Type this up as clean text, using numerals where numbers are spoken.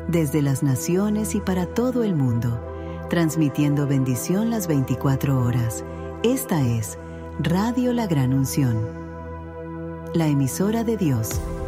desde las naciones y para todo el mundo, transmitiendo bendición las 24 horas. Esta es Radio La Gran Unción, la emisora de Dios,